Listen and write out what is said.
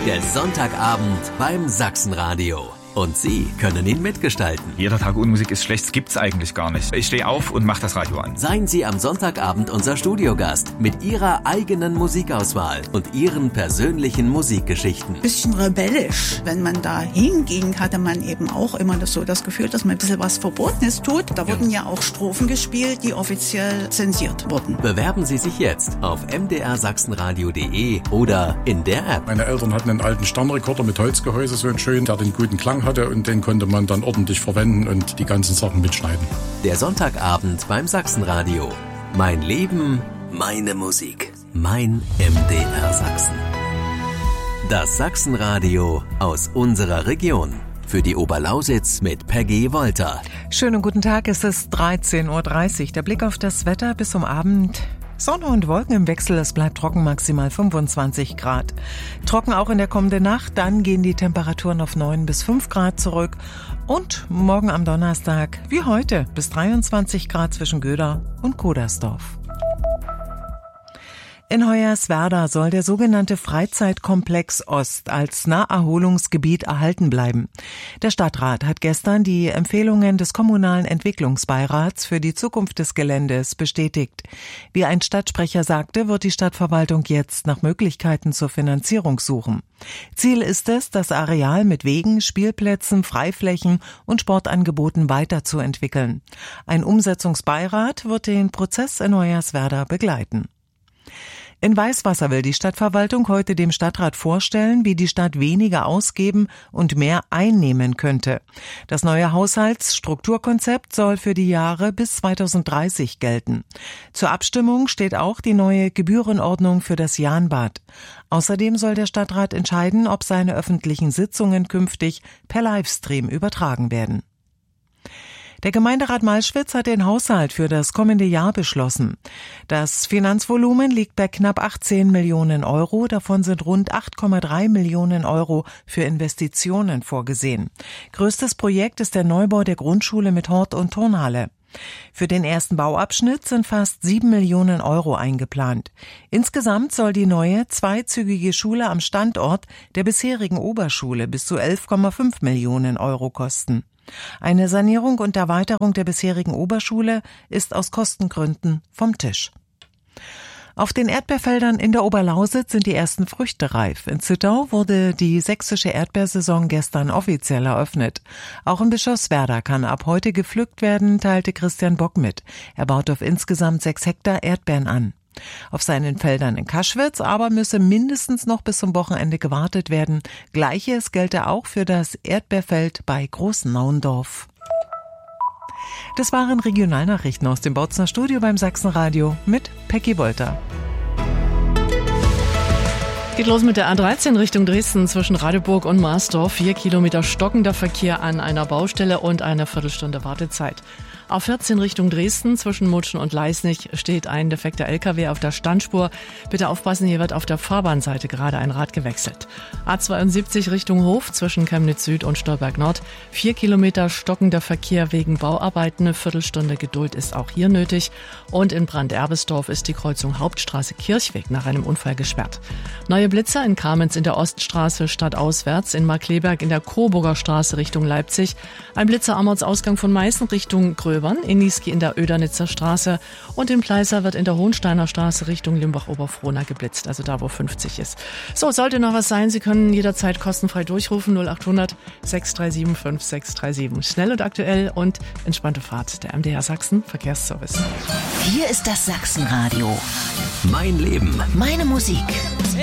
Der Sonntagabend beim Sachsenradio. Und Sie können ihn mitgestalten. Jeder Tag ohne Musik ist schlecht, das gibt's eigentlich gar nicht. Ich stehe auf und mache das Radio an. Seien Sie am Sonntagabend unser Studiogast mit Ihrer eigenen Musikauswahl und Ihren persönlichen Musikgeschichten. Bisschen rebellisch. Wenn man da hinging, hatte man eben auch immer das Gefühl, dass man ein bisschen was Verbotenes tut. Da wurden ja auch Strophen gespielt, die offiziell zensiert wurden. Bewerben Sie sich jetzt auf mdrsachsenradio.de oder in der App. Meine Eltern hatten einen alten Sternrekorder mit Holzgehäuse, so einen schönen, der den guten Klang hatte und den konnte man dann ordentlich verwenden und die ganzen Sachen mitschneiden. Der Sonntagabend beim Sachsenradio. Mein Leben, meine Musik. Mein MDR Sachsen. Das Sachsenradio aus unserer Region. Für die Oberlausitz mit Peggy Wolter. Schönen guten Tag, es ist 13.30 Uhr. Der Blick auf das Wetter bis zum Abend. Sonne und Wolken im Wechsel, es bleibt trocken, maximal 25 Grad. Trocken auch in der kommenden Nacht, dann gehen die Temperaturen auf 9 bis 5 Grad zurück. Und morgen am Donnerstag, wie heute, bis 23 Grad zwischen Göder und Kodersdorf. In Hoyerswerda soll der sogenannte Freizeitkomplex Ost als Naherholungsgebiet erhalten bleiben. Der Stadtrat hat gestern die Empfehlungen des Kommunalen Entwicklungsbeirats für die Zukunft des Geländes bestätigt. Wie ein Stadtsprecher sagte, wird die Stadtverwaltung jetzt nach Möglichkeiten zur Finanzierung suchen. Ziel ist es, das Areal mit Wegen, Spielplätzen, Freiflächen und Sportangeboten weiterzuentwickeln. Ein Umsetzungsbeirat wird den Prozess in Hoyerswerda begleiten. In Weißwasser will die Stadtverwaltung heute dem Stadtrat vorstellen, wie die Stadt weniger ausgeben und mehr einnehmen könnte. Das neue Haushaltsstrukturkonzept soll für die Jahre bis 2030 gelten. Zur Abstimmung steht auch die neue Gebührenordnung für das Jahnbad. Außerdem soll der Stadtrat entscheiden, ob seine öffentlichen Sitzungen künftig per Livestream übertragen werden. Der Gemeinderat Malschwitz hat den Haushalt für das kommende Jahr beschlossen. Das Finanzvolumen liegt bei knapp 18 Millionen Euro. Davon sind rund 8,3 Millionen Euro für Investitionen vorgesehen. Größtes Projekt ist der Neubau der Grundschule mit Hort- und Turnhalle. Für den ersten Bauabschnitt sind fast 7 Millionen Euro eingeplant. Insgesamt soll die neue zweizügige Schule am Standort der bisherigen Oberschule bis zu 11,5 Millionen Euro kosten. Eine Sanierung und Erweiterung der bisherigen Oberschule ist aus Kostengründen vom Tisch. Auf den Erdbeerfeldern in der Oberlausitz sind die ersten Früchte reif. In Zittau wurde die sächsische Erdbeersaison gestern offiziell eröffnet. Auch in Bischofswerda kann ab heute gepflückt werden, teilte Christian Bock mit. Er baut auf insgesamt 6 Hektar Erdbeeren an. Auf seinen Feldern in Kaschwitz aber müsse mindestens noch bis zum Wochenende gewartet werden. Gleiches gelte auch für das Erdbeerfeld bei Großnauendorf. Das waren Regionalnachrichten aus dem Bautzner Studio beim Sachsenradio mit Peggy Wolter. Geht los mit der A13 Richtung Dresden zwischen Radeburg und Marsdorf. 4 Kilometer stockender Verkehr an einer Baustelle und eine Viertelstunde Wartezeit. A14 Richtung Dresden zwischen Mutschen und Leisnig steht ein defekter LKW auf der Standspur. Bitte aufpassen, hier wird auf der Fahrbahnseite gerade ein Rad gewechselt. A72 Richtung Hof zwischen Chemnitz Süd und Stolberg Nord. 4 Kilometer stockender Verkehr wegen Bauarbeiten. Eine Viertelstunde Geduld ist auch hier nötig. Und in Branderbesdorf ist die Kreuzung Hauptstraße-Kirchweg nach einem Unfall gesperrt. Neue Blitzer in Kamenz in der Oststraße stadtauswärts, in Markleberg in der Coburger Straße Richtung Leipzig. Ein Blitzer am Ortsausgang von Meißen Richtung Gröbern, in Niesky in der Oedernitzer Straße und in Pleißer wird in der Hohensteiner Straße Richtung Limbach-Oberfrohna geblitzt, also da, wo 50 ist. So, sollte noch was sein, Sie können jederzeit kostenfrei durchrufen, 0800 637 5637. Schnell und aktuell und entspannte Fahrt, der MDR Sachsen Verkehrsservice. Hier ist das Sachsenradio. Mein Leben. Meine Musik.